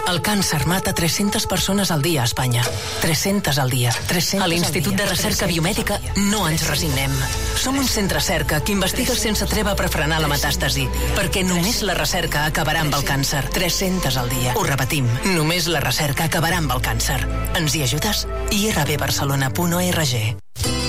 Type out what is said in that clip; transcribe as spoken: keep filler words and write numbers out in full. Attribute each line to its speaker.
Speaker 1: El càncer mata tres-centes persones al dia a Espanya. tres-centes al dia. tres-centes a l'Institut de Recerca Biomèdica no ens resignem. Som un centre cerca que investiga sense treva per frenar la metàstasi, perquè només la recerca acabarà amb el càncer. tres-centes al dia. Ho repetim, només la recerca acabarà amb el càncer. Ens hi ajudes? i r b barcelona punt org.